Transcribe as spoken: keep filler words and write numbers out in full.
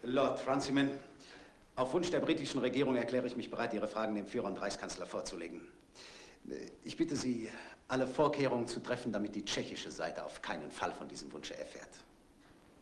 Lord Runciman, auf Wunsch der britischen Regierung erkläre ich mich bereit, Ihre Fragen dem Führer und Reichskanzler vorzulegen. Ich bitte Sie, alle Vorkehrungen zu treffen, damit die tschechische Seite auf keinen Fall von diesem Wunsche erfährt.